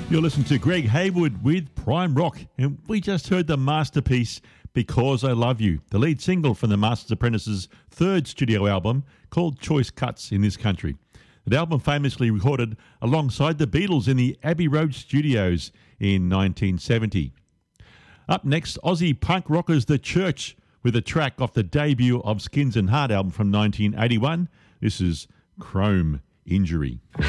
You're listening to Greg Haywood with Prime Rock, and we just heard the masterpiece Because I Love You, the lead single from the Masters Apprentice's third studio album called Choice Cuts in This Country. The album famously recorded alongside the Beatles in the Abbey Road studios in 1970. Up next, Aussie punk rockers The Church with a track off the debut of Skins and Heart album from 1981. This is Chrome Injury.